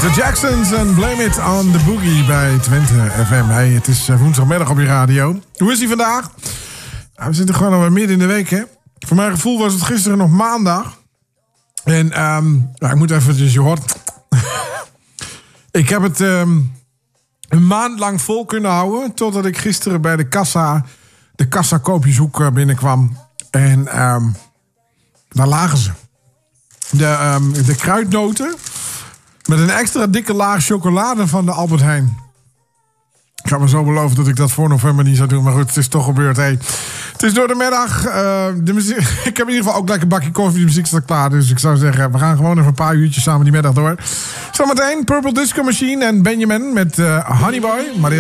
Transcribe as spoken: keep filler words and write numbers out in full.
De Jacksons en Blame It on the Boogie bij Twente F M. Hey, het is woensdagmiddag op je radio. Hoe is die vandaag? Nou, we zitten gewoon alweer midden in de week, hè. Voor mijn gevoel was het gisteren nog maandag. En um, nou, ik moet eventjes, je hoort... ik heb het um, een maand lang vol kunnen houden... totdat ik gisteren bij de kassa... de kassa koopjeshoek binnenkwam. En um, daar lagen ze. De, um, de kruidnoten... met een extra dikke laag chocolade van de Albert Heijn. Ik ga me zo beloven dat ik dat voor november niet zou doen. Maar goed, het is toch gebeurd. Hey. Het is door de middag. Uh, de muziek, ik heb in ieder geval ook lekker bakje koffie. De muziek staat klaar. Dus ik zou zeggen, we gaan gewoon even een paar uurtjes samen die middag door. Zometeen Purple Disco Machine en Benjamin met uh, Honey Boy. Maar